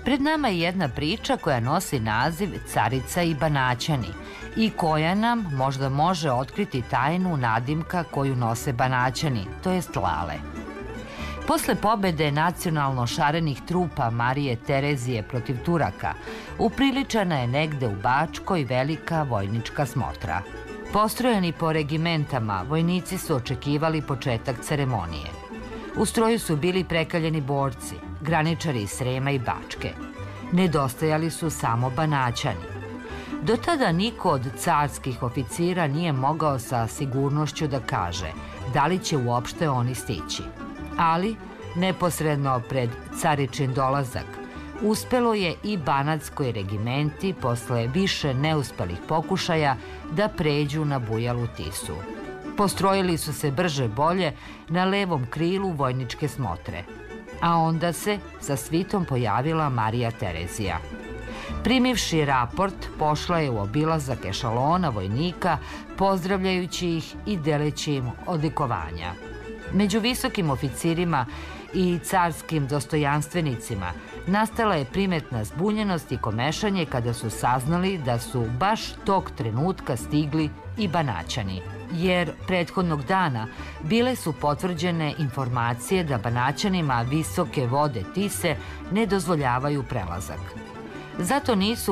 Pred nama je jedna priča koja nosi naziv Carica i Banaćani i koja nam možda može otkriti tajnu nadimka koju nose Banaćani, to jest Lale. Posle pobede nacionalno šarenih trupa Marije Terezije protiv Turaka, upriličana je negde u Bačkoj velika vojnička smotra. Postrojeni po regimentama, vojnici su očekivali početak ceremonije. U stroju su bili prekaljeni borci, graničari iz Srema i Bačke. Nedostajali su samo Banaćani. Do tada niko od carskih oficira nije mogao sa sigurnošću da kaže da li će uopšte oni stići. Ali, neposredno pred caričin dolazak, uspelo je i banatskoj regimenti posle više neuspelih pokušaja da pređu na Bujalu Tisu. Postrojili su se brže bolje na levom krilu vojničke smotre, a onda se sa svitom pojavila Marija Terezija. Primivši raport, pošla je u obilazak ešalona vojnika, pozdravljajući ih i deleći im odlikovanja. Među visokim oficirima i carskim dostojanstvenicima nastala je primetna zbunjenost i komešanje kada su saznali da su baš tog trenutka stigli i Banaćani, jer prethodnog dana bile su potvrđene informacije da Banaćanima visoke vode Tise ne dozvoljavaju prelazak. Zato nisu